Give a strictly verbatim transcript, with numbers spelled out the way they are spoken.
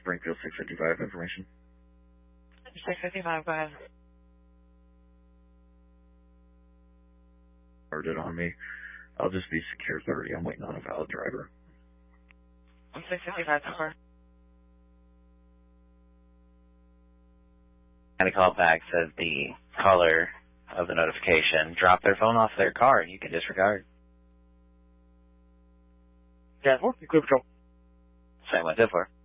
Springfield six fifty-five, information. six fifty-five, go ahead. Started on me. I'll just be secure thirty. I'm waiting on a valid driver. I'm six fifty-five, over. And a call back says the caller of the notification dropped their phone off their car and you can disregard. Yeah, four, you clear patrol. Same with it for.